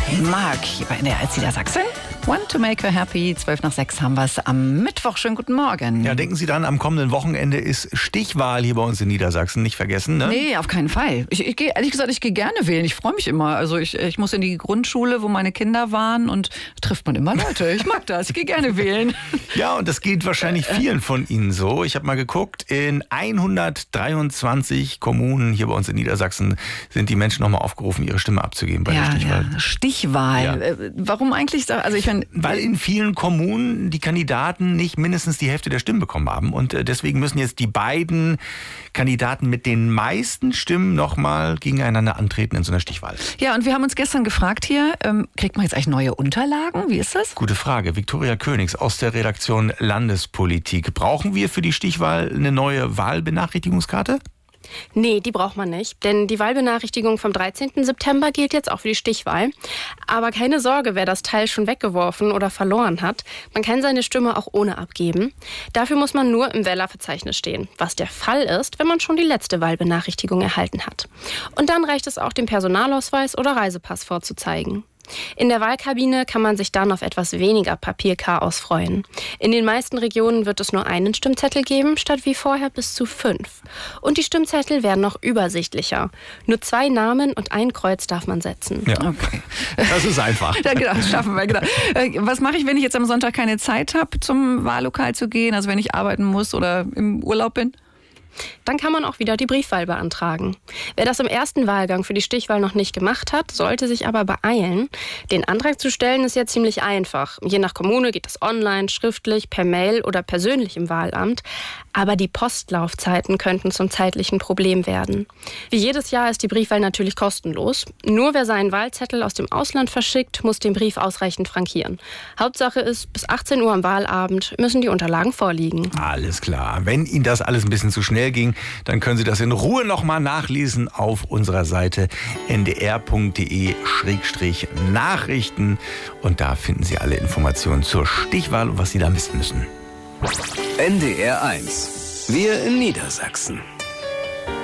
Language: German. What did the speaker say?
Mark hier bei NDR als Niedersachsen. Want to make her happy. 5:12 haben wir es am Mittwoch. Schönen guten Morgen. Ja, denken Sie dann, am kommenden Wochenende ist Stichwahl hier bei uns in Niedersachsen. Nicht vergessen, ne? Nee, auf keinen Fall. Ich gehe, ehrlich gesagt, ich gehe gerne wählen. Ich freue mich immer. Also ich muss in die Grundschule, wo meine Kinder waren, und trifft man immer Leute. Ich mag das. Ich gehe gerne wählen. Ja, und das geht wahrscheinlich vielen von Ihnen so. Ich habe mal geguckt, in 123 Kommunen hier bei uns in Niedersachsen sind die Menschen nochmal aufgerufen, ihre Stimme abzugeben bei der Stichwahl. Ja, Stichwahl. Ja. Warum eigentlich? Also ich meine, weil in vielen Kommunen die Kandidaten nicht mindestens die Hälfte der Stimmen bekommen haben. Und deswegen müssen jetzt die beiden Kandidaten mit den meisten Stimmen nochmal gegeneinander antreten in so einer Stichwahl. Ja, und wir haben uns gestern gefragt hier, kriegt man jetzt eigentlich neue Unterlagen? Wie ist das? Gute Frage. Viktoria Königs aus der Redaktion Landespolitik. Brauchen wir für die Stichwahl eine neue Wahlbenachrichtigungskarte? Nee, die braucht man nicht, denn die Wahlbenachrichtigung vom 13. September gilt jetzt auch für die Stichwahl. Aber keine Sorge, wer das Teil schon weggeworfen oder verloren hat. Man kann seine Stimme auch ohne abgeben. Dafür muss man nur im Wählerverzeichnis stehen, was der Fall ist, wenn man schon die letzte Wahlbenachrichtigung erhalten hat. Und dann reicht es auch, den Personalausweis oder Reisepass vorzuzeigen. In der Wahlkabine kann man sich dann auf etwas weniger Papierchaos freuen. In den meisten Regionen wird es nur einen Stimmzettel geben, statt wie vorher bis zu 5. Und die Stimmzettel werden noch übersichtlicher. Nur 2 Namen und ein Kreuz darf man setzen. Ja, okay. Das ist einfach. Ja, genau, das schaffen wir, genau. Was mache ich, wenn ich jetzt am Sonntag keine Zeit habe, zum Wahllokal zu gehen? Also wenn ich arbeiten muss oder im Urlaub bin? Dann kann man auch wieder die Briefwahl beantragen. Wer das im ersten Wahlgang für die Stichwahl noch nicht gemacht hat, sollte sich aber beeilen. Den Antrag zu stellen ist ja ziemlich einfach. Je nach Kommune geht das online, schriftlich, per Mail oder persönlich im Wahlamt. Aber die Postlaufzeiten könnten zum zeitlichen Problem werden. Wie jedes Jahr ist die Briefwahl natürlich kostenlos. Nur wer seinen Wahlzettel aus dem Ausland verschickt, muss den Brief ausreichend frankieren. Hauptsache ist, bis 18 Uhr am Wahlabend müssen die Unterlagen vorliegen. Alles klar. Wenn Ihnen das alles ein bisschen zu schnell ging, dann können Sie das in Ruhe nochmal nachlesen auf unserer Seite ndr.de/Nachrichten. Und da finden Sie alle Informationen zur Stichwahl und was Sie da wissen müssen. NDR 1. Wir in Niedersachsen.